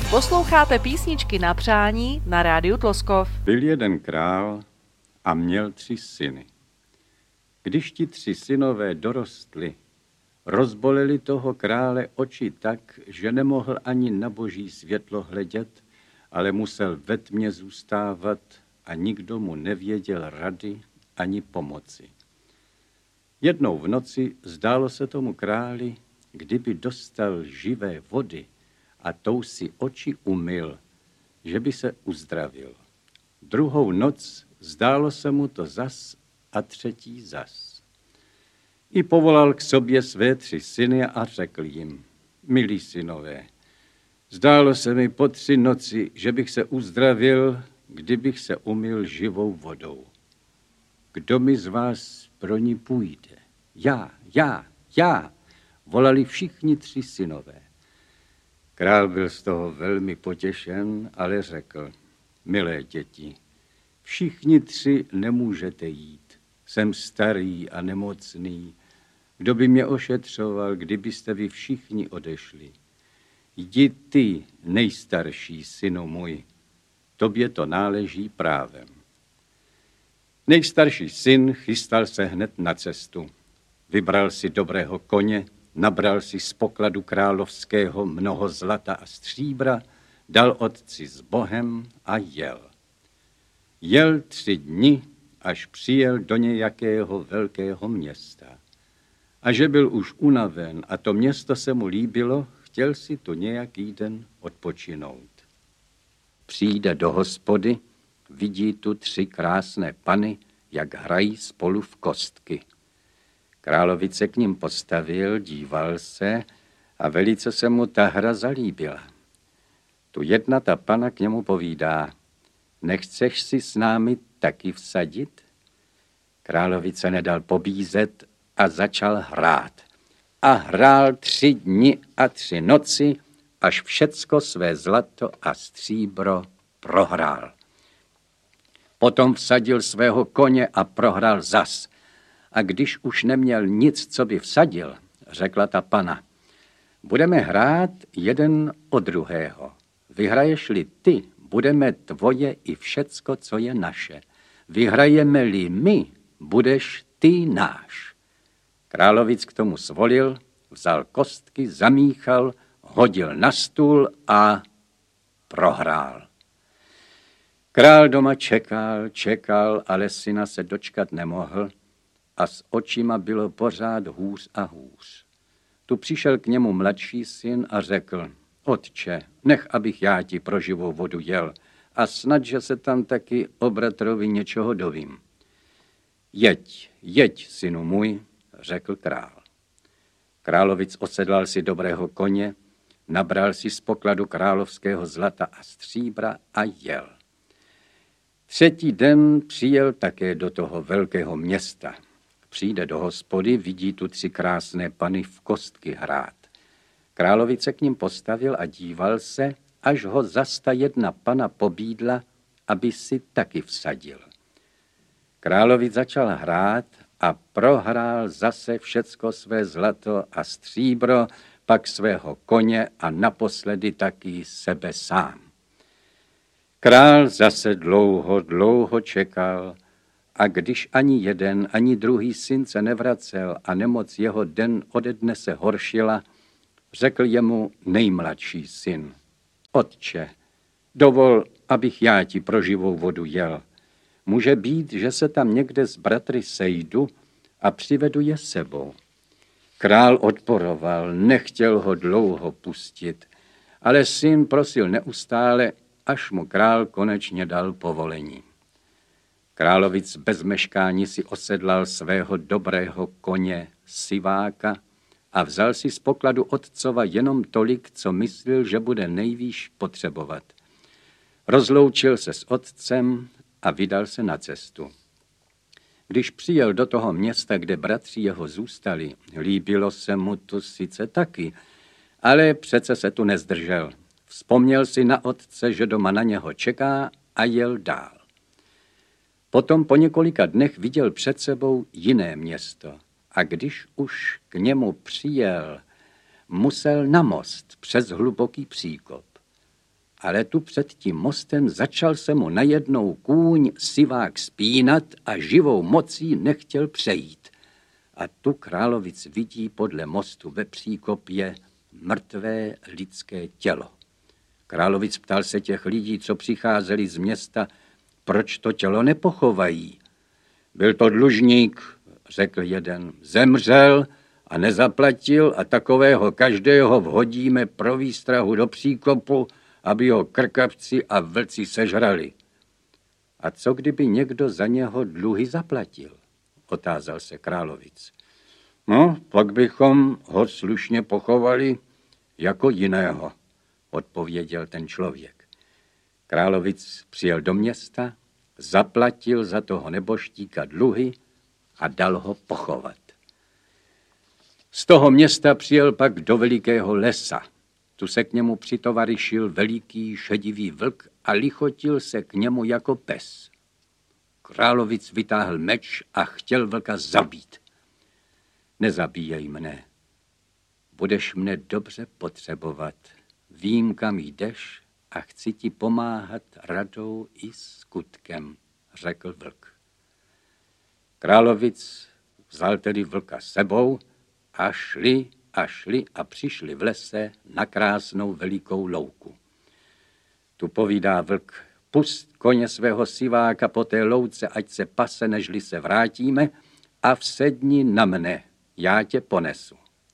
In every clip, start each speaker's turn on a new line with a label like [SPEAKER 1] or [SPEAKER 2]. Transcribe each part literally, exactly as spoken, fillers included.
[SPEAKER 1] Posloucháte písničky na přání na rádiu Tloskov.
[SPEAKER 2] Byl jeden král a měl tři syny. Když ti tři synové dorostli, rozboleli toho krále oči tak, že nemohl ani na boží světlo hledět, ale musel ve tmě zůstávat a nikdo mu nevěděl rady ani pomoci. Jednou v noci zdálo se tomu králi, kdyby dostal živé vody a tou si oči umyl, že by se uzdravil. Druhou noc zdálo se mu to zas a třetí zas. I povolal k sobě své tři syny a řekl jim: milí synové, zdálo se mi po tři noci, že bych se uzdravil, kdybych se umyl živou vodou. Kdo mi z vás pro ní půjde? Já, já, já, volali všichni tři synové. Král byl z toho velmi potěšen, ale řekl: milé děti, všichni tři nemůžete jít. Jsem starý a nemocný. Kdo by mě ošetřoval, kdybyste vy všichni odešli? Jdi ty, nejstarší synu můj, tobě to náleží právem. Nejstarší syn chystal se hned na cestu. Vybral si dobrého koně, nabral si z pokladu královského mnoho zlata a stříbra, dal otci s Bohem a jel. Jel tři dny, až přijel do nějakého velkého města. A že byl už unaven a to město se mu líbilo, chtěl si tu nějaký den odpočinout. Přijde do hospody, vidí tu tři krásné pany, jak hrají spolu v kostky. Královic se k ním postavil, díval se a velice se mu ta hra zalíbila. Tu jedna ta pana k němu povídá: nechceš si s námi taky vsadit? Královic se nedal pobízet a začal hrát. A hrál tři dny a tři noci, až všecko své zlato a stříbro prohrál. Potom vsadil svého koně a prohrál zas. A když už neměl nic, co by vsadil, řekla ta pana: budeme hrát jeden od druhého. Vyhraješ-li ty, budeme tvoje i všecko, co je naše. Vyhrajeme-li my, budeš ty náš. Královic k tomu svolil, vzal kostky, zamíchal, hodil na stůl a prohrál. Král doma čekal, čekal, ale syna se dočkat nemohl a s očima bylo pořád hůř a hůř. Tu přišel k němu mladší syn a řekl: otče, nech, abych já ti pro živou vodu jel a snad, že se tam taky o bratrovi něčeho dovím. Jeď, jeď, synu můj, řekl král. Královic osedlal si dobrého koně, nabral si z pokladu královského zlata a stříbra a jel. Třetí den přijel také do toho velkého města. Přijde do hospody, vidí tu tři krásné pany v kostky hrát. Královic se k ním postavil a díval se, až ho zas ta jedna pana pobídla, aby si taky vsadil. Královic začal hrát a prohrál zase všecko své zlato a stříbro, pak svého koně a naposledy taky sebe sám. Král zase dlouho, dlouho čekal a když ani jeden, ani druhý syn se nevracel a nemoc jeho den ode dne se horšila, řekl jemu nejmladší syn: otče, dovol, abych já ti pro živou vodu jel. Může být, že se tam někde s bratry sejdu a přivedu je sebou. Král odporoval, nechtěl ho dlouho pustit, ale syn prosil neustále, až mu král konečně dal povolení. Královic bez meškání si osedlal svého dobrého koně Siváka a vzal si z pokladu otcova jenom tolik, co myslel, že bude nejvýš potřebovat. Rozloučil se s otcem a vydal se na cestu. Když přijel do toho města, kde bratři jeho zůstali, líbilo se mu tu sice taky, ale přece se tu nezdržel. Vzpomněl si na otce, že doma na něho čeká a jel dál. Potom po několika dnech viděl před sebou jiné město a když už k němu přijel, musel na most přes hluboký příkop. ale tu před tím mostem začal se mu najednou kůň sivák spínat a živou mocí nechtěl přejít. A tu Královic vidí podle mostu ve příkopě mrtvé lidské tělo. Královic ptal se těch lidí, co přicházeli z města, proč to tělo nepochovají. Byl to dlužník, řekl jeden, zemřel a nezaplatil a takového každého vhodíme pro výstrahu do příkopu, aby ho krkavci a vlci sežrali. A co kdyby někdo za něho dluhy zaplatil? Otázal se Královic. No, pak bychom ho slušně pochovali jako jiného, odpověděl ten člověk. Královic přijel do města, zaplatil za toho neboštíka dluhy a dal ho pochovat. Z toho města přijel pak do velikého lesa. Tu se k němu přitovarišil veliký šedivý vlk a lichotil se k němu jako pes. Královic vytáhl meč a chtěl vlka zabít. Nezabíjej mne. Budeš mne dobře potřebovat. Vím, kam jdeš a chci ti pomáhat radou i skutkem, řekl vlk. Královic vzal tedy vlka sebou a šli a šli a přišli v lese na krásnou velikou louku. Tu povídá vlk, pust koně svého siváka po té louce, ať se pase, nežli se vrátíme, a vsedni na mne, já tě ponesu.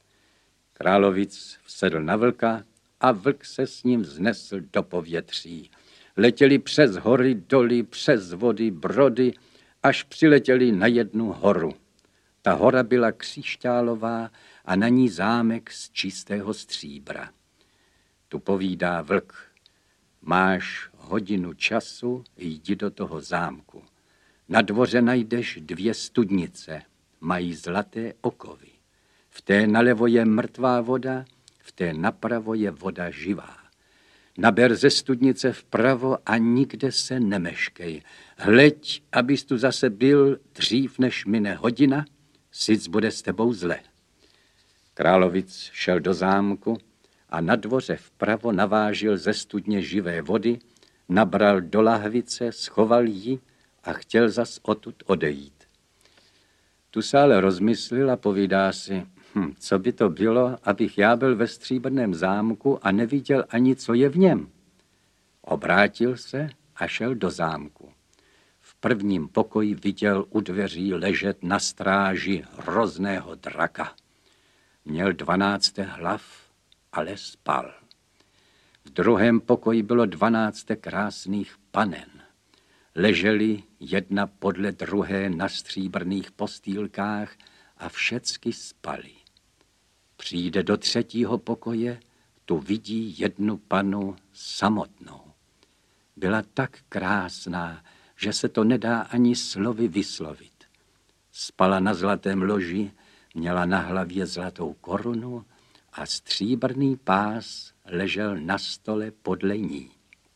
[SPEAKER 2] Královic vsedl na vlka a vlk se s ním vznesl do povětří. Letěli přes hory, doly, přes vody, brody, až přiletěli na jednu horu. Ta hora byla křišťálová a na ní zámek z čistého stříbra. Tu povídá vlk, máš hodinu času, jdi do toho zámku. Na dvoře najdeš dvě studnice, mají zlaté okovy. V té nalevo je mrtvá voda, v té napravo je voda živá. Naber ze studnice vpravo a nikde se nemeškej. Hleď, abys tu zase byl dřív, než mine hodina, sic bude s tebou zle. Královic šel do zámku a na dvoře vpravo navážil ze studně živé vody, nabral do lahvice, schoval ji a chtěl zas odtud odejít. Tu se ale rozmyslil a povídá si, hm, co by to bylo, abych já byl ve stříbrném zámku a neviděl ani, co je v něm. Obrátil se a šel do zámku. V prvním pokoji viděl u dveří ležet na stráži hrozného draka. Měl dvanáct hlav, ale spal. V druhém pokoji bylo dvanáct krásných panen. Leželi jedna podle druhé na stříbrných postýlkách a všecky spali. Přijde do třetího pokoje, tu vidí jednu panu samotnou. Byla tak krásná, že se to nedá ani slovy vyslovit. Spala na zlatém loži, měla na hlavě zlatou korunu a stříbrný pás ležel na stole podle ní.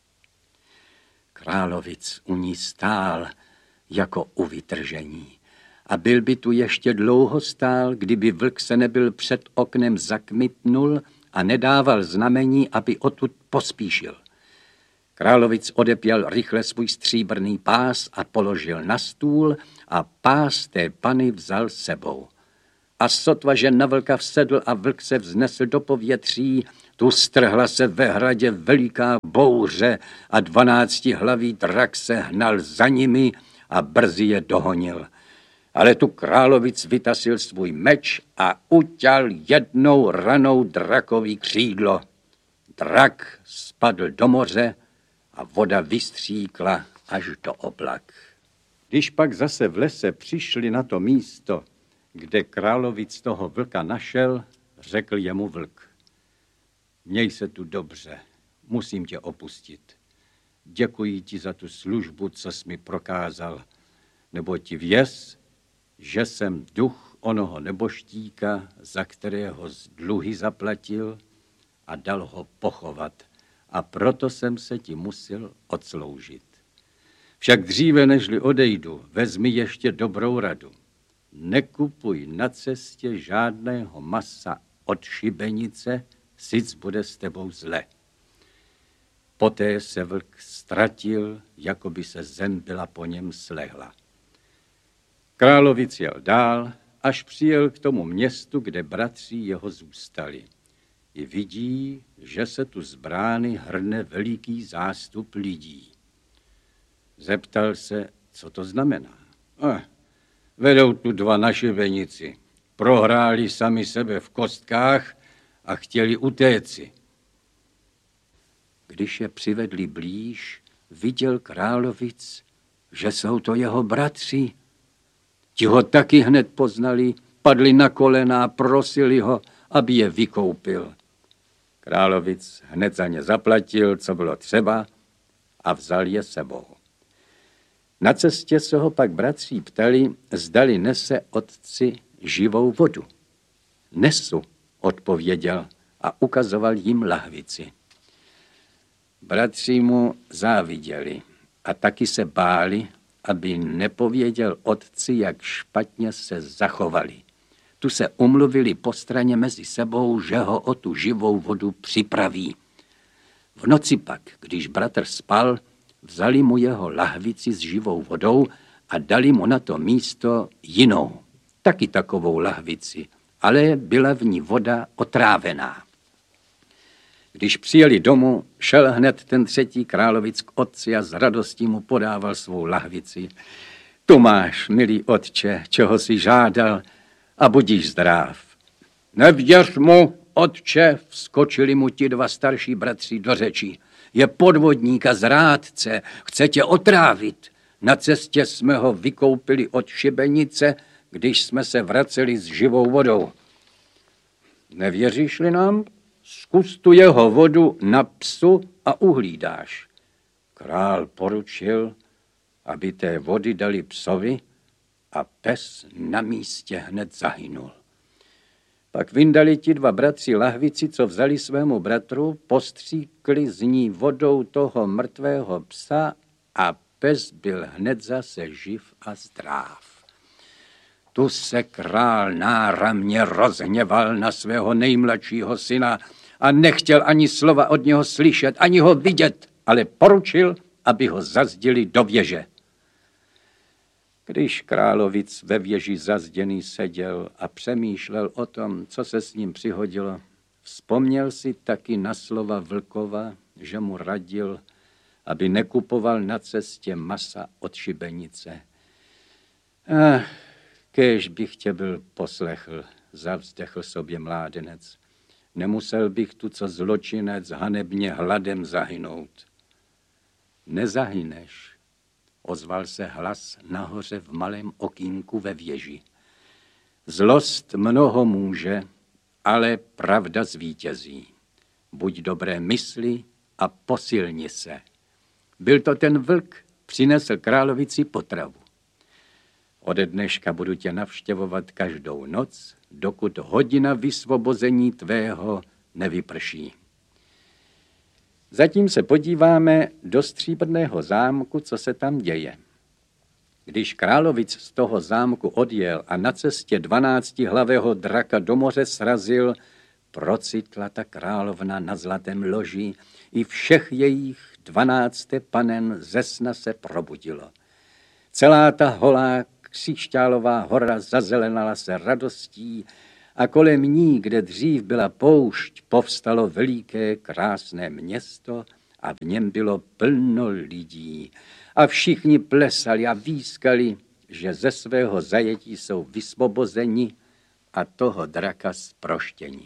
[SPEAKER 2] Královic u ní stál jako u vytržení. A byl by tu ještě dlouho stál, kdyby vlk se nebyl před oknem zakmitnul a nedával znamení, aby odtud pospíšil. Královic odepěl rychle svůj stříbrný pás a položil na stůl a pás té pany vzal sebou. A sotva, že na vlka vsedl a vlk se vznesl do povětří, tu strhla se ve hradě veliká bouře a dvanáctihlavý drak se hnal za nimi a brzy je dohonil. Ale tu Královic vytasil svůj meč a uťal jednou ranou drakový křídlo. Drak spadl do moře a voda vystříkla až do oblak. Když pak zase v lese přišli na to místo, kde Královic toho vlka našel, řekl jemu vlk. Měj se tu dobře, musím tě opustit. Děkuji ti za tu službu, co jsi mi prokázal, nebo ti věz, že jsem duch onoho neboštíka, za kterého z dluhy zaplatil a dal ho pochovat. A proto jsem se ti musel odsloužit. Však dříve, nežli odejdu, vezmi ještě dobrou radu. Nekupuj na cestě žádného masa od šibenice, sic bude s tebou zle. Poté se vlk ztratil, jako by se zem byla po něm slehla. Královic jel dál, až přijel k tomu městu, kde bratři jeho zůstali. I vidí, že se tu z brány hrne veliký zástup lidí. Zeptal se, co to znamená. Eh, vedou tu dva našibenici. Prohráli sami sebe v kostkách a chtěli utéci. Když je přivedli blíž, viděl královic, že jsou to jeho bratři. Ti ho taky hned poznali, padli na kolena a prosili ho, aby je vykoupil. Královic hned za ně zaplatil, co bylo třeba, a vzal je sebou. Na cestě se ho pak bratří ptali, zdali nese otci živou vodu. Nesu, odpověděl a ukazoval jim lahvici. Bratři mu záviděli a taky se báli, aby nepověděl otci, jak špatně se zachovali. Tu se umluvili po straně mezi sebou, že ho o tu živou vodu připraví. V noci pak, když bratr spal, vzali mu jeho lahvici s živou vodou a dali mu na to místo jinou, taky takovou lahvici, ale byla v ní voda otrávená. Když přijeli domů, šel hned ten třetí královic k otci a s radostí mu podával svou lahvici. Tu máš, milý otče, čeho si žádal, a budíš zdrav. Nevěř mu, otče, vskočili mu ti dva starší bratři do řeči. Je podvodník a zrádce, chce tě otrávit. Na cestě jsme ho vykoupili od šibenice, když jsme se vraceli s živou vodou. Nevěříš-li nám? Zkus tu jeho vodu na psu a uhlídáš. Král poručil, aby té vody dali psovi, a pes na místě hned zahynul. Pak vyndali ti dva bratři lahvici, co vzali svému bratru, postříkli z ní vodou toho mrtvého psa a pes byl hned zase živ a zdrav. Tu se král náramně rozhněval na svého nejmladšího syna a nechtěl ani slova od něho slyšet, ani ho vidět, ale poručil, aby ho zazdili do věže. Když královic ve věži zazděný seděl a přemýšlel o tom, co se s ním přihodilo, vzpomněl si taky na slova vlkova, že mu radil, aby nekupoval na cestě masa od šibenice. Ach, kéž bych tě byl poslechl, zavzdechl sobě mládenec. Nemusel bych tu, co zločinec, hanebně hladem zahynout. Nezahyneš, ozval se hlas nahoře v malém okýnku ve věži. Zlost mnoho může, ale pravda zvítězí. Buď dobré mysli a posilni se. Byl to ten vlk, přinesl královici potravu. Ode dneška budu tě navštěvovat každou noc, dokud hodina vysvobození tvého nevyprší. Zatím se podíváme do stříbrného zámku, co se tam děje. Když královic z toho zámku odjel a na cestě dvanáctihlavého draka do moře srazil, procitla ta královna na zlatém loži, i všech jejich dvanácté panen ze sna se probudilo. Celá ta holá křišťálová hora zazelenala se radostí a kolem ní, kde dřív byla poušť, povstalo veliké krásné město a v něm bylo plno lidí. A všichni plesali a výskali, že ze svého zajetí jsou vysvobozeni a toho draka zproštěni.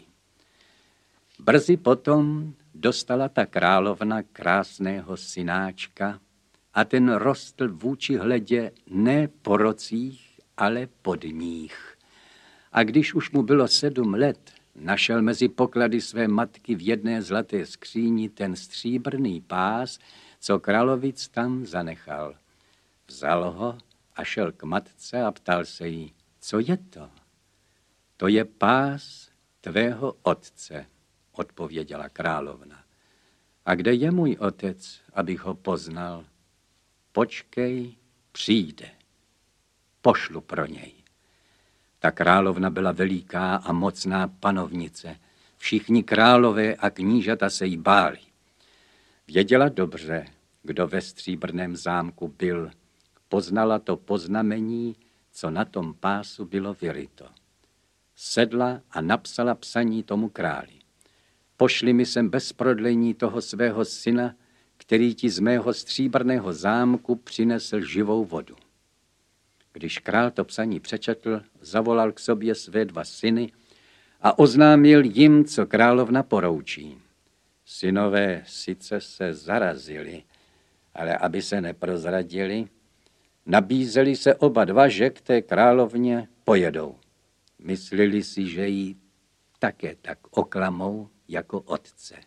[SPEAKER 2] Brzy potom dostala ta královna krásného synáčka a ten rostl vůči hledě ne po rocích, ale pod níh. A když už mu bylo sedm let, našel mezi poklady své matky v jedné zlaté skříni ten stříbrný pás, co královic tam zanechal. Vzal ho a šel k matce a ptal se jí, co je to? To je pás tvého otce, odpověděla královna. A kde je můj otec, abych ho poznal? Počkej, přijde. Pošlu pro něj. Ta královna byla veliká a mocná panovnice. Všichni králové a knížata se jí báli. Věděla dobře, kdo ve stříbrném zámku byl. Poznala to poznamení, co na tom pásu bylo vyryto. Sedla a napsala psaní tomu králi. Pošli mi sem bez prodlení toho svého syna, který ti z mého stříbrného zámku přinesl živou vodu. Když král to psaní přečetl, zavolal k sobě své dva syny a oznámil jim, co královna poroučí. Synové sice se zarazili, ale aby se neprozradili, nabízeli se oba dva, že k té královně pojedou. Mysleli si, že jí také tak oklamou jako otce.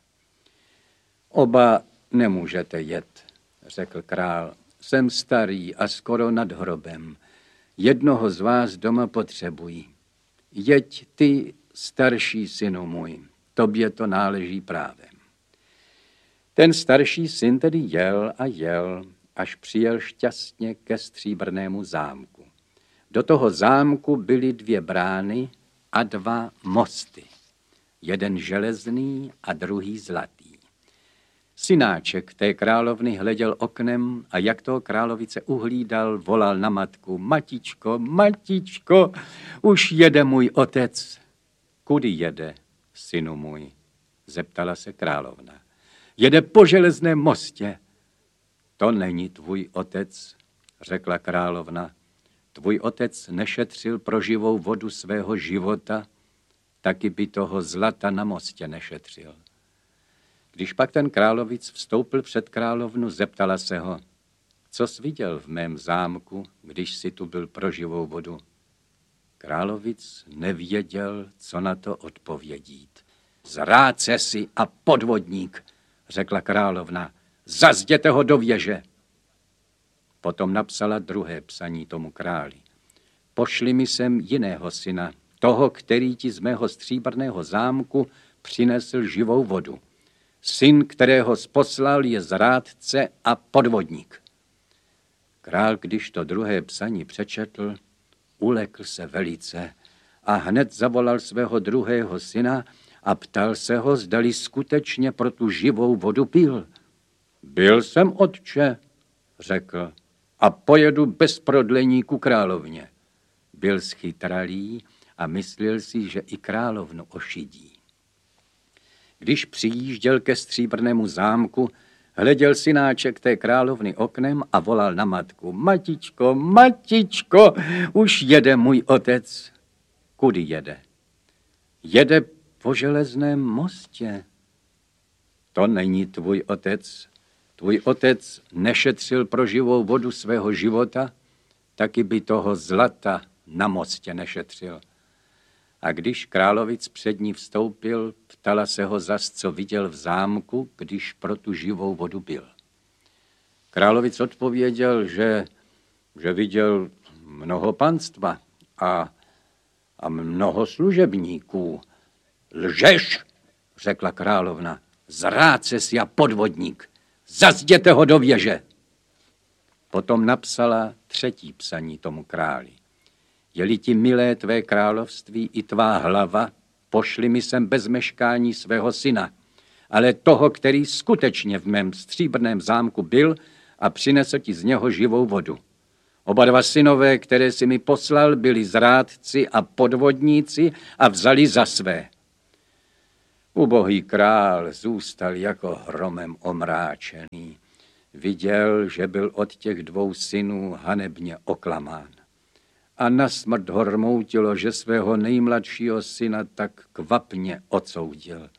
[SPEAKER 2] Oba nemůžete jet, řekl král. Jsem starý a skoro nad hrobem. Jednoho z vás doma potřebují. Jeď ty, starší synu můj, tobě to náleží právem. Ten starší syn tedy jel a jel, až přijel šťastně ke stříbrnému zámku. Do toho zámku byly dvě brány a dva mosty. Jeden železný a druhý zlatý. Synáček té královny hleděl oknem a jak toho královice uhlídal, volal na matku. Matičko, matičko, už jede můj otec. Kudy jede, synu můj? Zeptala se královna. Jede po železném mostě. To není tvůj otec, řekla královna. Tvůj otec nešetřil pro živou vodu svého života, taky by toho zlata na mostě nešetřil. Když pak ten královic vstoupil před královnu, zeptala se ho, co jsi viděl v mém zámku, když jsi tu byl pro živou vodu. Královic nevěděl, co na to odpovědít. Zrádce si a podvodník, řekla královna, zazděte ho do věže. Potom napsala druhé psaní tomu králi. Pošli mi sem jiného syna, toho, který ti z mého stříbrného zámku přinesl živou vodu. Syn, kterého poslal, je zrádce a podvodník. Král, když to druhé psaní přečetl, ulekl se velice a hned zavolal svého druhého syna a ptal se ho, zdali skutečně pro tu živou vodu pil. Byl jsem, otče, řekl, a pojedu bez prodlení ku královně. Byl schytralý a myslel si, že i královnu ošidí. Když přijížděl ke stříbrnému zámku, hleděl synáček té královny oknem a volal na matku. Matičko, matičko, už jede můj otec. Kudy jede? Jede po železném mostě. To není tvůj otec. Tvůj otec nešetřil pro živou vodu svého života, taky by toho zlata na mostě nešetřil. A když královic před ní vstoupil, ptala se ho zas, co viděl v zámku, když pro tu živou vodu byl. Královic odpověděl, že, že viděl mnoho panstva a, a mnoho služebníků. Lžeš, řekla královna, zrádce si a podvodník, zazděte ho do věže. Potom napsala třetí psaní tomu králi. Je-li ti milé tvé království i tvá hlava, pošli mi sem bez meškání svého syna, ale toho, který skutečně v mém stříbrném zámku byl a přinesl ti z něho živou vodu. Oba dva synové, které si mi poslal, byli zrádci a podvodníci a vzali za své. Ubohý král zůstal jako hromem omráčený. Viděl, že byl od těch dvou synů hanebně oklamán. A na smrt ho rmoutilo, že svého nejmladšího syna tak kvapně odsoudil.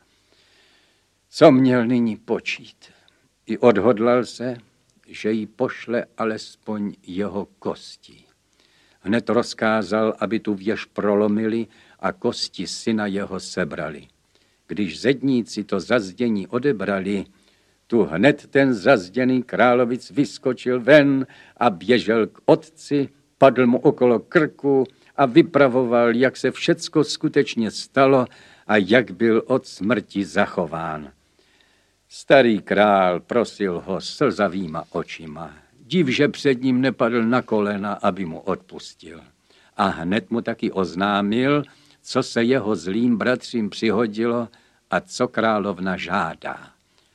[SPEAKER 2] Co měl nyní počít? I odhodlal se, že jí pošle alespoň jeho kosti. Hned rozkázal, aby tu věž prolomili a kosti syna jeho sebrali. Když zedníci to zazdění odebrali, tu hned ten zazděný královic vyskočil ven a běžel k otci, padl mu okolo krku a vypravoval, jak se všecko skutečně stalo a jak byl od smrti zachován. Starý král prosil ho slzavýma očima. Div, že před ním nepadl na kolena, aby mu odpustil. A hned mu taky oznámil, co se jeho zlým bratřím přihodilo a co královna žádá.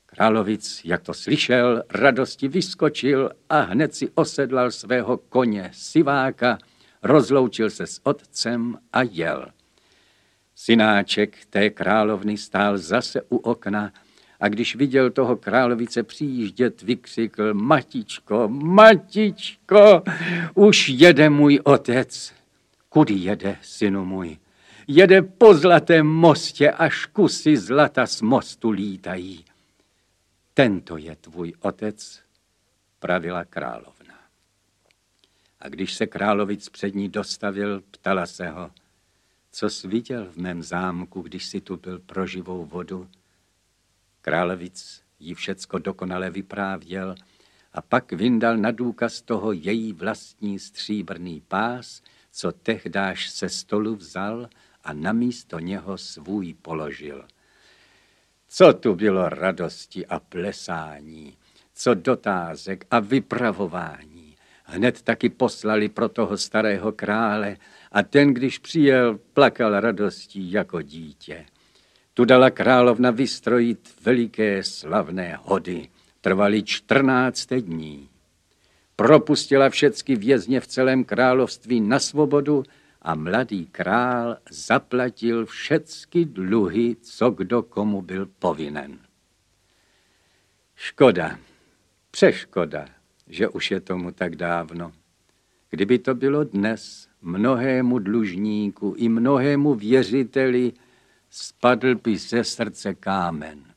[SPEAKER 2] Královic, jak to slyšel, radosti vyskočil a hned si osedlal svého koně Siváka, rozloučil se s otcem a jel. Synáček té královny stál zase u okna a když viděl toho královice přijíždět, vykřikl: Matičko, matičko, už jede můj otec. Kudy jede, synu můj? Jede po zlatém mostě, až kusy zlata z mostu lítají. Tento je tvůj otec, pravila královna. A když se královic před ní dostavil, ptala se ho: co jsi viděl v mém zámku, když jsi tu byl pro živou vodu? Královic jí všecko dokonale vyprávěl a pak vyndal na důkaz toho její vlastní stříbrný pás, co tehdáž se stolu vzal a namísto něho svůj položil. Co tu bylo radosti a plesání, co dotázek a vypravování. Hned taky poslali pro toho starého krále a ten, když přijel, plakal radostí jako dítě. Tu dala královna vystrojit veliké slavné hody. Trvaly čtrnáct dní. Propustila všecky vězně v celém království na svobodu a mladý král zaplatil všecky dluhy, co kdo komu byl povinen. Škoda, přeškoda, že už je tomu tak dávno. Kdyby to bylo dnes, mnohému dlužníku i mnohému věřiteli spadl by ze srdce kámen.